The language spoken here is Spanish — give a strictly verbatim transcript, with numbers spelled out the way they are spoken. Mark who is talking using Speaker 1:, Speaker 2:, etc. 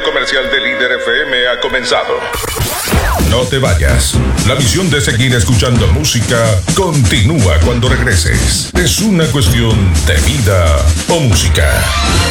Speaker 1: comercial de Líder F M ha comenzado.
Speaker 2: No te vayas. La misión de seguir escuchando música continúa cuando regreses. Es una cuestión de vida o música.